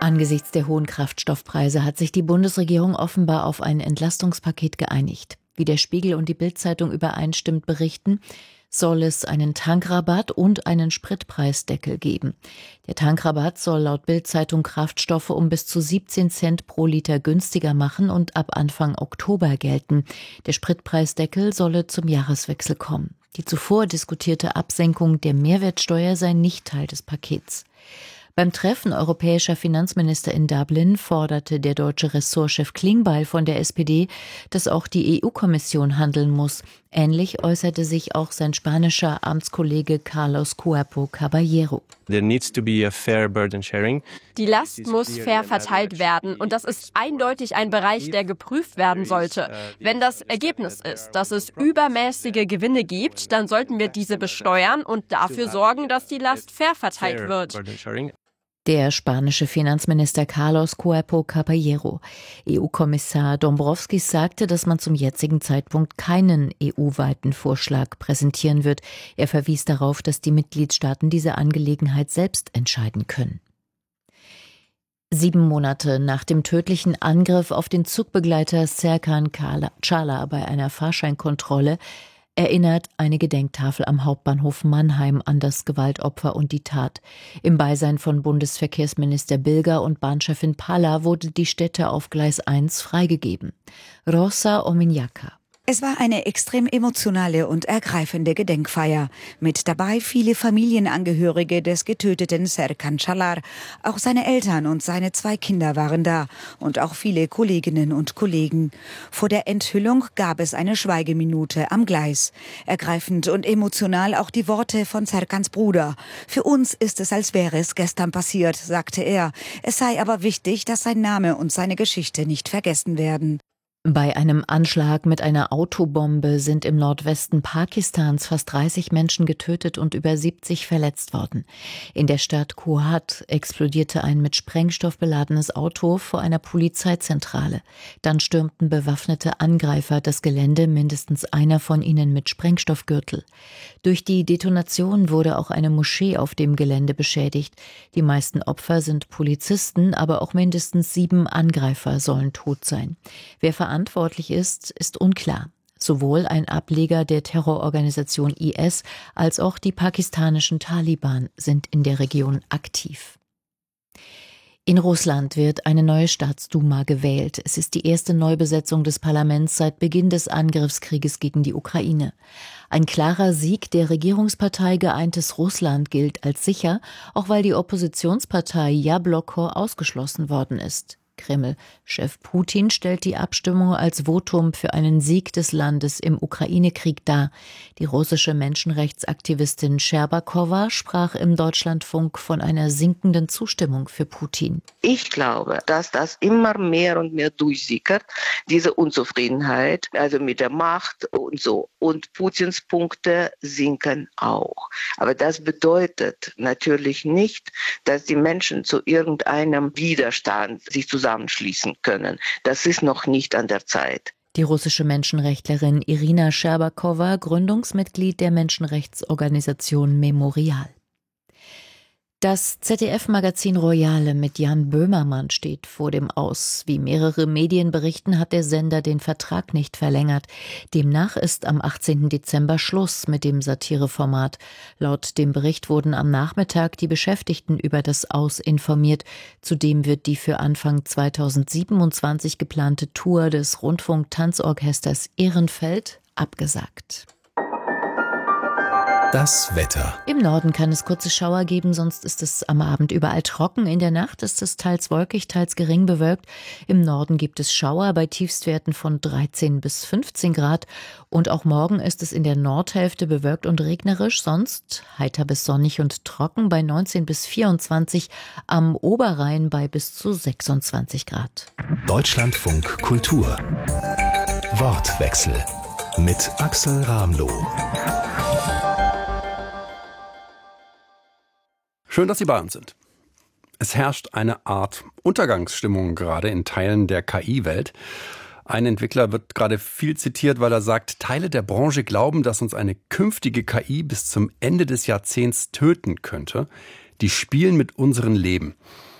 Angesichts der hohen Kraftstoffpreise hat sich die Bundesregierung offenbar auf ein Entlastungspaket geeinigt. Wie der Spiegel und die Bild-Zeitung übereinstimmend berichten, soll es einen Tankrabatt und einen Spritpreisdeckel geben. Der Tankrabatt soll laut Bild-Zeitung Kraftstoffe um bis zu 17 Cent pro Liter günstiger machen und ab Anfang Oktober gelten. Der Spritpreisdeckel solle zum Jahreswechsel kommen. Die zuvor diskutierte Absenkung der Mehrwertsteuer sei nicht Teil des Pakets. Beim Treffen europäischer Finanzminister in Dublin forderte der deutsche Ressortchef Klingbeil von der SPD, dass auch die EU-Kommission handeln muss. Ähnlich äußerte sich auch sein spanischer Amtskollege Carlos Cuerpo Caballero. There needs to be a fair burden sharing. Die Last muss fair verteilt werden und das ist eindeutig ein Bereich, der geprüft werden sollte. Wenn das Ergebnis ist, dass es übermäßige Gewinne gibt, dann sollten wir diese besteuern und dafür sorgen, dass die Last fair verteilt wird. Der spanische Finanzminister Carlos Cuerpo Caballero. EU-Kommissar Dombrovskis sagte, dass man zum jetzigen Zeitpunkt keinen EU-weiten Vorschlag präsentieren wird. Er verwies darauf, dass die Mitgliedstaaten diese Angelegenheit selbst entscheiden können. 7 Monate nach dem tödlichen Angriff auf den Zugbegleiter Serkan Çağlar bei einer Fahrscheinkontrolle erinnert eine Gedenktafel am Hauptbahnhof Mannheim an das Gewaltopfer und die Tat. Im Beisein von Bundesverkehrsminister Bilger und Bahnchefin Palla wurde die Stätte auf Gleis 1 freigegeben. Rosa Ominjaka. Es war eine extrem emotionale und ergreifende Gedenkfeier. Mit dabei viele Familienangehörige des getöteten Serkan Çağlar. Auch seine Eltern und seine 2 Kinder waren da. Und auch viele Kolleginnen und Kollegen. Vor der Enthüllung gab es eine Schweigeminute am Gleis. Ergreifend und emotional auch die Worte von Serkans Bruder. Für uns ist es, als wäre es gestern passiert, sagte er. Es sei aber wichtig, dass sein Name und seine Geschichte nicht vergessen werden. Bei einem Anschlag mit einer Autobombe sind im Nordwesten Pakistans fast 30 Menschen getötet und über 70 verletzt worden. In der Stadt Kohat explodierte ein mit Sprengstoff beladenes Auto vor einer Polizeizentrale. Dann stürmten bewaffnete Angreifer das Gelände, mindestens einer von ihnen mit Sprengstoffgürtel. Durch die Detonation wurde auch eine Moschee auf dem Gelände beschädigt. Die meisten Opfer sind Polizisten, aber auch mindestens 7 Angreifer sollen tot sein. Wer verantwortlich ist, ist unklar. Sowohl ein Ableger der Terrororganisation IS als auch die pakistanischen Taliban sind in der Region aktiv. In Russland wird eine neue Staatsduma gewählt. Es ist die erste Neubesetzung des Parlaments seit Beginn des Angriffskrieges gegen die Ukraine. Ein klarer Sieg der Regierungspartei Geeintes Russland gilt als sicher, auch weil die Oppositionspartei Jabloko ausgeschlossen worden ist. Kreml-Chef Putin stellt die Abstimmung als Votum für einen Sieg des Landes im Ukraine-Krieg dar. Die russische Menschenrechtsaktivistin Scherbakowa sprach im Deutschlandfunk von einer sinkenden Zustimmung für Putin. Ich glaube, dass das immer mehr und mehr durchsickert, diese Unzufriedenheit, also mit der Macht und so. Und Putins Punkte sinken auch. Aber das bedeutet natürlich nicht, dass die Menschen zu irgendeinem Widerstand sich zusammenschließen können. Das ist noch nicht an der Zeit. Die russische Menschenrechtlerin Irina Scherbakowa, Gründungsmitglied der Menschenrechtsorganisation Memorial. Das ZDF-Magazin Royale mit Jan Böhmermann steht vor dem Aus. Wie mehrere Medien berichten, hat der Sender den Vertrag nicht verlängert. Demnach ist am 18. Dezember Schluss mit dem Satireformat. Laut dem Bericht wurden am Nachmittag die Beschäftigten über das Aus informiert. Zudem wird die für Anfang 2027 geplante Tour des Rundfunk-Tanzorchesters Ehrenfeld abgesagt. Das Wetter. Im Norden kann es kurze Schauer geben, sonst ist es am Abend überall trocken. In der Nacht ist es teils wolkig, teils gering bewölkt. Im Norden gibt es Schauer bei Tiefstwerten von 13 bis 15 Grad. Und auch morgen ist es in der Nordhälfte bewölkt und regnerisch, sonst heiter bis sonnig und trocken bei 19 bis 24, am Oberrhein bei bis zu 26 Grad. Deutschlandfunk Kultur. Wortwechsel mit Axel Ramloh. Schön, dass Sie bei uns sind. Es herrscht eine Art Untergangsstimmung gerade in Teilen der KI-Welt. Ein Entwickler wird gerade viel zitiert, weil er sagt, Teile der Branche glauben, dass uns eine künftige KI bis zum Ende des Jahrzehnts töten könnte. Die spielen mit unserem Leben.